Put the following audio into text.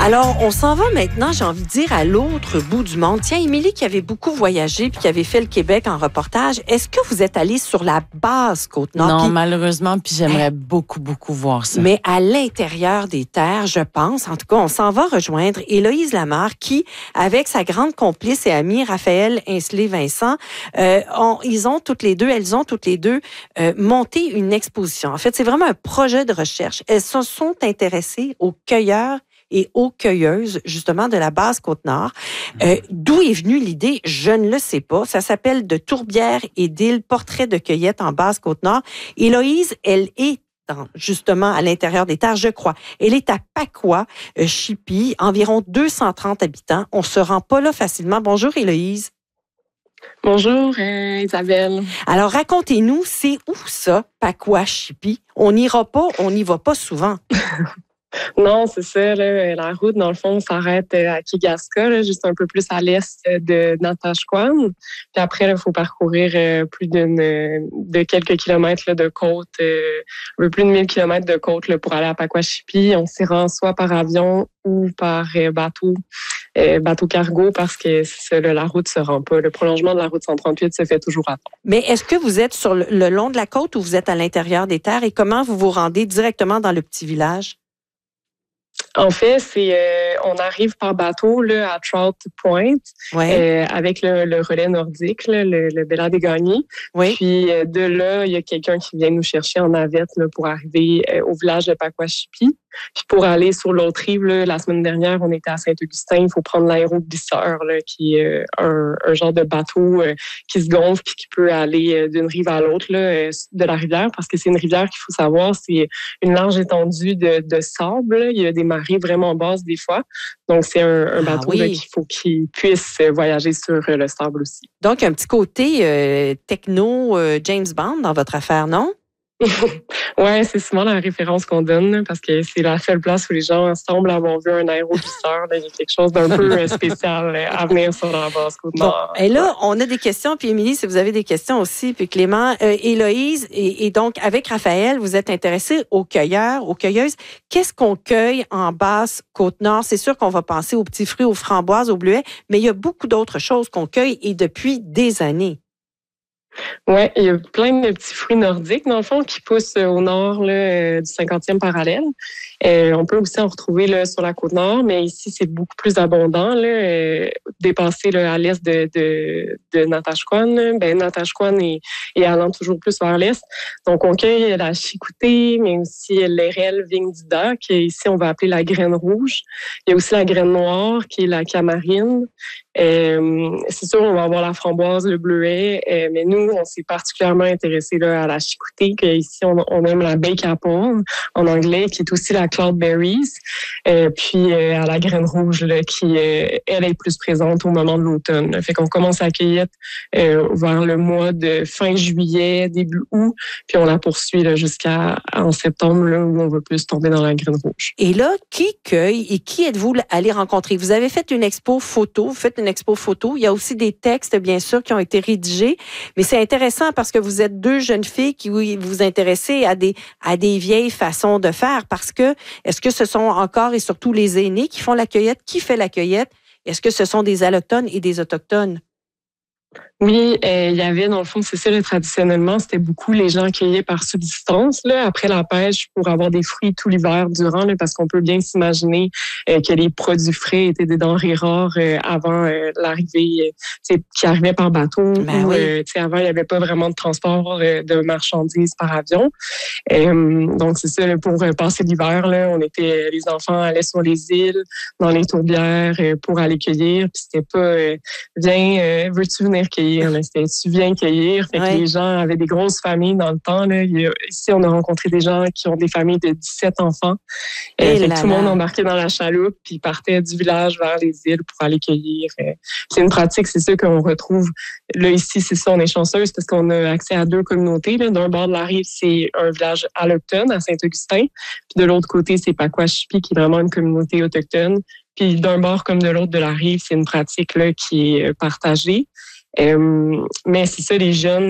Alors, on s'en va maintenant, j'ai envie de dire, à l'autre bout du monde. Tiens, Émilie, qui avait beaucoup voyagé puis qui avait fait le Québec en reportage, est-ce que vous êtes allée sur la basse Côte-Nord? Non, malheureusement, puis j'aimerais beaucoup voir ça. Mais à l'intérieur des terres, je pense, en tout cas, on s'en va rejoindre Héloïse Lamarre qui, avec sa grande complice et amie Raphaël Ainsley-Vincent, elles ont toutes les deux monté une exposition. En fait, c'est vraiment un projet de recherche. Elles se sont intéressées aux cueilleurs et aux cueilleuses, justement, de la basse Côte-Nord. D'où est venue l'idée? Je ne le sais pas. Ça s'appelle De tourbières et d'îles, portrait de cueillette en basse Côte-Nord. Héloïse, elle est justement à l'intérieur des terres, je crois. Elle est à Pacoua, Chipie, environ 230 habitants. On se rend pas là facilement. Bonjour, Héloïse. Bonjour, Isabelle. Alors, racontez-nous, c'est où ça, Pacoua, Chipie? On n'ira pas, on n'y va pas souvent. Non, c'est ça. Là, la route, dans le fond, s'arrête à Kigaska, là, juste un peu plus à l'est de Natashquan. Puis après, il faut parcourir plus de quelques kilomètres là, de côte, un peu plus de 1000 kilomètres de côte là, pour aller à Pacoua-Chipie. On s'y rend soit par avion ou par bateau cargo parce que ça, là, la route se rend pas. Le prolongement de la route 138 se fait toujours à temps. Mais est-ce que vous êtes sur le long de la côte ou vous êtes à l'intérieur des terres et comment vous vous rendez directement dans le petit village? En fait, on arrive par bateau là, à Trout Point avec le relais nordique, là, le Bella des Gagnés. Oui. Puis de là, il y a quelqu'un qui vient nous chercher en navette là, pour arriver au village de Pacoua-Chipie. Puis pour aller sur l'autre rive, là, la semaine dernière, on était à Saint-Augustin. Il faut prendre l'aéroglisseur, là, qui est un genre de bateau qui se gonfle puis qui peut aller d'une rive à l'autre là, de la rivière, parce que c'est une rivière qu'il faut savoir, c'est une large étendue de sable. Là. Il y a des marées vraiment basses des fois. Donc, c'est un bateau là, qu'il faut qu'il puisse voyager sur le sable aussi. Donc, un petit côté techno James Bond dans votre affaire, non? Ouais, c'est souvent la référence qu'on donne là, parce que c'est la seule place où les gens semblent avoir vu un aéroglisseur. Il y a quelque chose d'un peu spécial à venir sur la basse Côte-Nord. Bon, et là, on a des questions. Puis Émilie, si vous avez des questions aussi, puis Clément, Héloïse, et donc avec Raphaël, vous êtes intéressés aux cueilleurs, aux cueilleuses. Qu'est-ce qu'on cueille en basse Côte-Nord? C'est sûr qu'on va penser aux petits fruits, aux framboises, aux bleuets, mais il y a beaucoup d'autres choses qu'on cueille et depuis des années. Oui, il y a plein de petits fruits nordiques, dans le fond, qui poussent au nord là, du 50e parallèle. On peut aussi en retrouver là, sur la Côte-Nord, mais ici, c'est beaucoup plus abondant. Là, dépassé là, à l'est de Natashquan. Natashquan est allant toujours plus vers l'est. Donc, on cueille la chicoutée, mais aussi l'érel vingdida, qu'ici, on va appeler la graine rouge. Il y a aussi la graine noire, qui est la camarine. C'est sûr, on va avoir la framboise, le bleuet, mais nous, on s'est particulièrement intéressés là, à la chicoutée, qu'ici, on aime la bake apple en anglais, qui est aussi la cloudberries, puis à la graine rouge, là, qui, elle, est plus présente au moment de l'automne. Fait qu'on commence à cueillir vers le mois de fin juillet, début août, puis on la poursuit là, en septembre, là, où on va plus tomber dans la graine rouge. Et là, qui cueille et qui êtes-vous allé rencontrer? Vous avez fait une expo photo, vous faites une expo photo. Il y a aussi des textes, bien sûr, qui ont été rédigés. Mais c'est intéressant parce que vous êtes deux jeunes filles qui vous intéressez à des vieilles façons de faire. Parce que, est-ce que ce sont encore et surtout les aînés qui font la cueillette? Qui fait la cueillette? Est-ce que ce sont des allochtones et des autochtones? Oui, il y avait, dans le fond, c'est ça, traditionnellement, c'était beaucoup les gens cueillaient par subsistance, là, après la pêche, pour avoir des fruits tout l'hiver durant, là, parce qu'on peut bien s'imaginer que les produits frais étaient des denrées rares avant l'arrivée, qui arrivait par bateau. Avant, il n'y avait pas vraiment de transport de marchandises par avion. Donc, c'est ça, là, pour passer l'hiver, là, les enfants allaient sur les îles, dans les tourbières, pour aller cueillir, puis c'était pas, viens, veux-tu venir cueillir? C'était tu viens cueillir. Fait que les gens avaient des grosses familles dans le temps. Là. Ici, on a rencontré des gens qui ont des familles de 17 enfants. Tout le monde embarquait dans la chaloupe puis partait du village vers les îles pour aller cueillir. C'est une pratique, c'est ça qu'on retrouve. Là, ici, c'est ça, on est chanceuse parce qu'on a accès à deux communautés. Là. D'un bord de la rive, c'est un village allochtone à Saint-Augustin. Puis de l'autre côté, c'est Pacoua-Chipie, qui est vraiment une communauté autochtone. Puis d'un bord comme de l'autre de la rive, c'est une pratique là, qui est partagée. Mais c'est ça, les jeunes